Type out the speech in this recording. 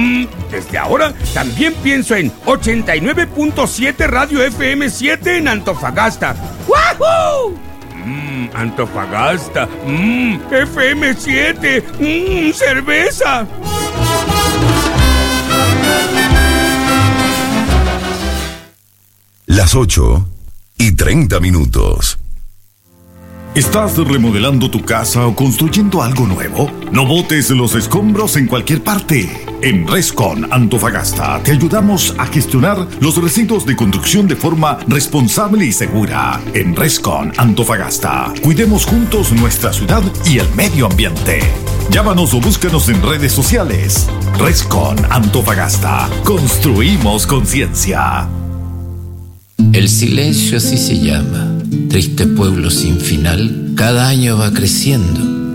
Desde ahora también pienso en 89.7 Radio FM 7 en Antofagasta. ¡Wahoo! Antofagasta. FM 7. Cerveza. Las 8:30. ¿Estás remodelando tu casa o construyendo algo nuevo? No botes los escombros en cualquier parte. En Rescon Antofagasta te ayudamos a gestionar los residuos de construcción de forma responsable y segura. En Rescon Antofagasta, cuidemos juntos nuestra ciudad y el medio ambiente. Llámanos o búscanos en redes sociales. Rescon Antofagasta. Construimos conciencia. El silencio así se llama. Triste pueblo sin final, cada año va creciendo.